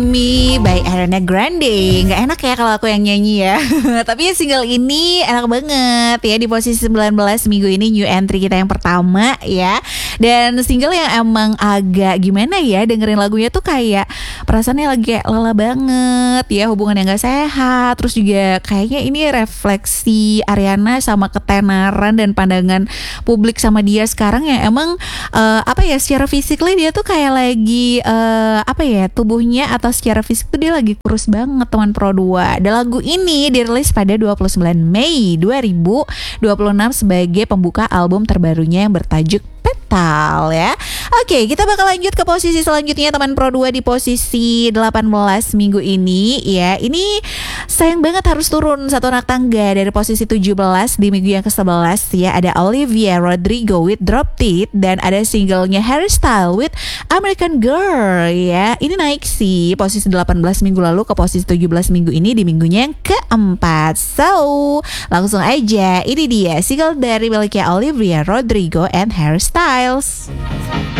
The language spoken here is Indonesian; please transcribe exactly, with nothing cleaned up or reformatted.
Me by Ariana Grande. Gak enak ya kalau aku yang nyanyi ya. Tapi single ini enak banget ya. Di posisi sembilan belas minggu ini, new entry kita yang pertama ya. Dan single yang emang agak gimana ya, dengerin lagunya tuh kayak perasaannya lagi kayak lelah banget ya, hubungan yang gak sehat. Terus juga kayaknya ini refleksi Ariana sama ketenaran dan pandangan publik sama dia sekarang yang emang uh, apa ya, secara physically dia tuh kayak lagi uh, apa ya, tubuhnya atau secara fisik tuh dia lagi kurus banget teman Pro dua. Dan lagu ini dirilis pada dua puluh sembilan Mei dua ribu dua puluh enam sebagai pembuka album terbarunya yang bertajuk Petal ya. Oke, kita bakal lanjut ke posisi selanjutnya teman Pro dua di posisi delapan belas minggu ini ya. Ini sayang banget harus turun satu anak tangga dari posisi tujuh belas di minggu yang ke sebelas ya. Ada Olivia Rodrigo with Drop It dan ada singlenya Harry Styles with American Girl ya. Ini naik sih posisi delapan belas minggu lalu ke posisi tujuh belas minggu ini di minggunya yang keempat. So, langsung aja ini dia single dari miliknya Olivia Rodrigo and Harry Styles.